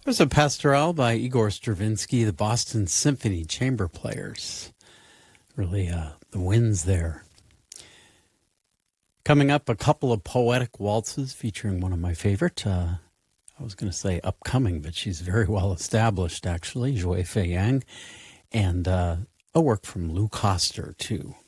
There's a pastoral by Igor Stravinsky, the Boston Symphony Chamber Players. Really, the winds there. Coming up, a couple of poetic waltzes featuring one of my favorite. I was going to say upcoming, but she's very well established, actually, Zhui Fei Yang. And a work from Lou Koster, too.